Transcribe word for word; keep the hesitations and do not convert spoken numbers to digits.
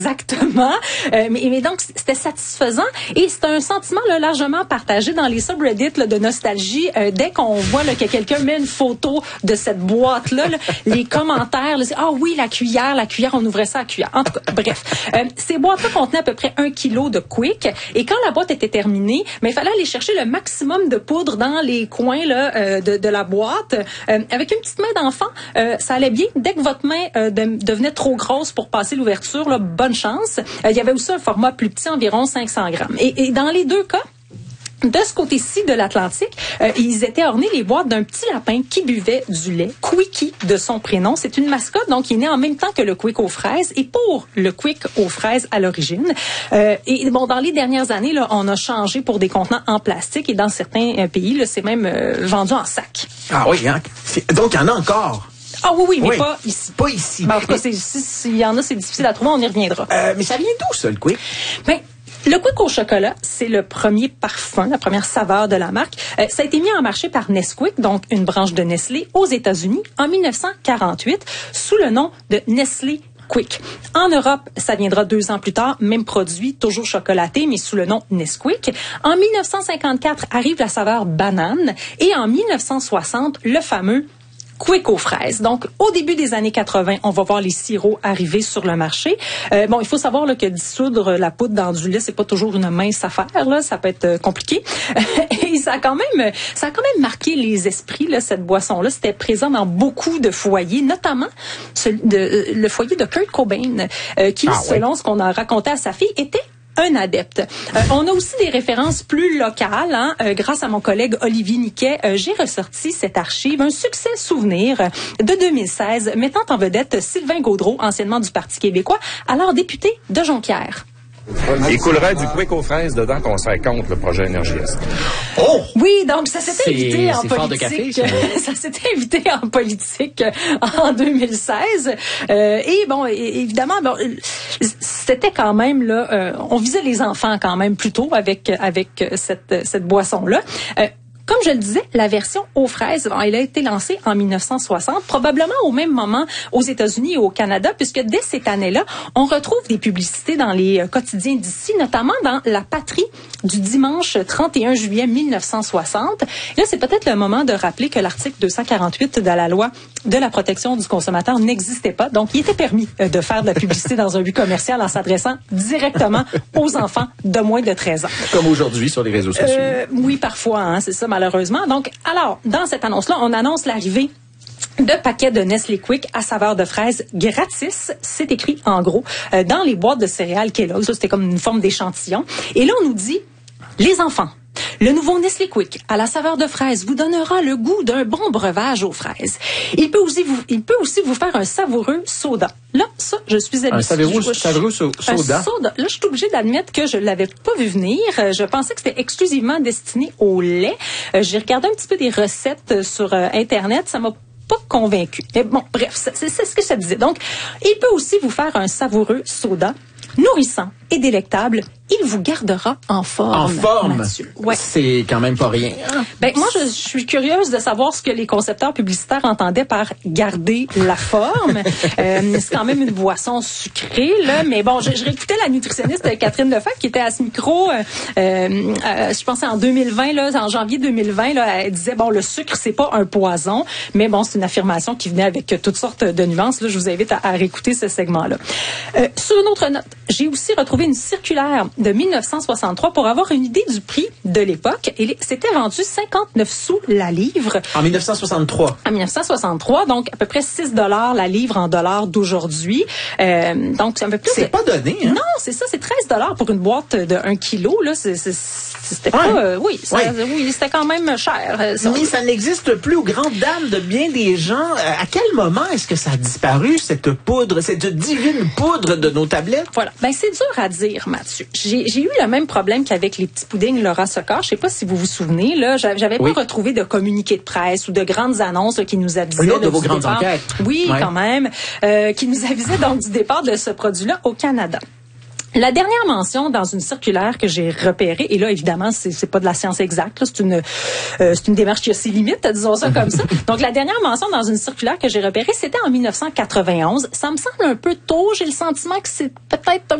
Exactement. Euh, mais, mais donc, c'était satisfaisant et c'est un sentiment là, largement partagé dans les subreddits là, de nostalgie. Euh, dès qu'on voit là, que quelqu'un met une photo de cette boîte-là, là, les commentaires, là, c'est « Ah oui, la cuillère, la cuillère, on ouvrait ça à la cuillère. » En tout cas, bref. Euh, ces boîtes-là contenaient à peu près un kilo de Quick et quand la boîte était terminée, ben, il fallait aller chercher le maximum de poudre dans les coins là, euh, de, de la boîte. Euh, avec une petite main d'enfant, euh, ça allait bien. Dès que votre main euh, de, devenait trop grosse pour passer l'ouverture, là, bonne chance. Euh, il y avait aussi un format plus petit, environ cinq cents grammes. Et, et dans les deux cas, de ce côté-ci de l'Atlantique, euh, ils étaient ornés les boîtes d'un petit lapin qui buvait du lait, Quickie de son prénom. C'est une mascotte, donc il est né en même temps que le Quick aux fraises et pour le Quick aux fraises à l'origine. Euh, et bon, dans les dernières années, là, on a changé pour des contenants en plastique et dans certains euh, pays, là, c'est même euh, vendu en sac. Ah oui, hein? Donc il y en a encore. Ah oui, oui, mais oui, pas ici. Pas ici. Ben, en tout cas, s'il si, y en a, c'est difficile à trouver, on y reviendra. Euh, mais ça vient d'où, ça, le Quick? Ben, le Quick au chocolat, c'est le premier parfum, la première saveur de la marque. Euh, ça a été mis en marché par Nesquik, donc une branche de Nestlé, aux États-Unis, en dix-neuf cent quarante-huit, sous le nom de Nestlé Quick. En Europe, ça viendra deux ans plus tard, même produit, toujours chocolaté, mais sous le nom Nesquik. En dix-neuf cent cinquante-quatre arrive la saveur banane et en dix-neuf cent soixante, le fameux Quick aux fraises. Donc, au début des années quatre-vingts, on va voir les sirops arriver sur le marché. Euh, bon, il faut savoir là, que dissoudre la poudre dans du lait, c'est pas toujours une mince affaire. Là, ça peut être euh, compliqué. Et ça a quand même, ça a quand même marqué les esprits. Là, cette boisson-là, c'était présent dans beaucoup de foyers, notamment celui de, euh, le foyer de Kurt Cobain, euh, qui, ah, selon ouais. ce qu'on a raconté à sa fille, était un adepte. Euh, on a aussi des références plus locales. Hein? Euh, grâce à mon collègue Olivier Niquet, euh, j'ai ressorti cette archive, un succès souvenir de deux mille seize, mettant en vedette Sylvain Gaudreault, anciennement du Parti québécois, alors député de Jonquière. Il coulerait du Quick aux fraises dedans qu'on serait contre le projet Énergie Est. Oh! Oui, donc ça s'était invité en politique. Fort de café, ça. ça s'était invité en politique en deux mille seize. Euh, et bon, évidemment, bon, c'était quand même là, euh, on visait les enfants quand même plutôt avec avec cette cette boisson là. Euh, Comme je le disais, la version aux fraises, elle a été lancée en dix-neuf cent soixante, probablement au même moment aux États-Unis et au Canada, puisque dès cette année-là, on retrouve des publicités dans les quotidiens d'ici, notamment dans La Patrie du dimanche trente et un juillet mille neuf cent soixante. Et là, c'est peut-être le moment de rappeler que l'article deux cent quarante-huit de la loi de la protection du consommateur n'existait pas. Donc, il était permis de faire de la publicité dans un but commercial en s'adressant directement aux enfants de moins de treize ans. Comme aujourd'hui sur les réseaux sociaux. Euh, oui, parfois, hein, c'est ça, malheureusement. Donc, alors, dans cette annonce-là, on annonce l'arrivée de paquets de Nestlé Quick à saveur de fraise gratis. C'est écrit en gros euh, dans les boîtes de céréales Kellogg's. Ça, c'était comme une forme d'échantillon. Et là, on nous dit, les enfants, le nouveau Nestlé Quick à la saveur de fraise vous donnera le goût d'un bon breuvage aux fraises. Il peut aussi vous, il peut aussi vous faire un savoureux soda. Là, ça, je suis habituée. Un savoureux, je, savoureux so, soda. Un soda. Là, je suis obligée d'admettre que je l'avais pas vu venir. Je pensais que c'était exclusivement destiné au lait. J'ai regardé un petit peu des recettes sur Internet. Ça m'a pas convaincu. Mais bon, bref, c'est, c'est ce que ça disait. Donc, il peut aussi vous faire un savoureux soda, nourrissant et délectable. Il vous gardera en forme. En forme? Mathieu. Ouais. C'est quand même pas rien. Hein? Ben, moi, je, je suis curieuse de savoir ce que les concepteurs publicitaires entendaient par garder la forme. euh, c'est quand même une boisson sucrée, là. Mais bon, je, je réécoutais la nutritionniste Catherine Lefebvre qui était à ce micro, euh, euh, je pensais en deux mille vingt, là, en janvier deux mille vingt, là, elle disait, bon, le sucre, c'est pas un poison. Mais bon, c'est une affirmation qui venait avec toutes sortes de nuances. Là, je vous invite à, à réécouter ce segment-là. Euh, sur une autre note, j'ai aussi retrouvé une circulaire de mille neuf cent soixante-trois pour avoir une idée du prix de l'époque. Et c'était vendu cinquante-neuf sous la livre. En mille neuf cent soixante-trois. En mille neuf cent soixante-trois, donc à peu près six dollars la livre en dollars d'aujourd'hui. Euh, donc c'est un peu plus. C'est de... pas donné, hein? Non, c'est ça, c'est treize dollars pour une boîte de un kilo. Là, c'est, c'est, c'était ouais. pas. Euh, oui, ça, ouais. oui, c'était quand même cher. Ça, Mais ça n'existe plus aux grandes dames de bien des gens. À quel moment est-ce que ça a disparu, cette poudre, cette divine poudre de nos tablettes? Voilà. Ben c'est dur à dire, Mathieu. J'ai, j'ai eu le même problème qu'avec les petits puddings Laura Socor. Je sais pas si vous vous souvenez, là, j'avais oui. pas retrouvé de communiqué de presse ou de grandes annonces là, qui nous avisaient une autre de vos départ. grandes enquêtes. Oui, ouais. quand même, euh, qui nous avisaient donc du départ de ce produit-là au Canada. La dernière mention dans une circulaire que j'ai repérée, et là, évidemment, c'est, c'est pas de la science exacte, là, c'est une, euh, c'est une démarche qui a ses limites, disons ça comme ça. Donc, la dernière mention dans une circulaire que j'ai repérée, c'était en mille neuf cent quatre-vingt-onze. Ça me semble un peu tôt. J'ai le sentiment que c'est peut-être un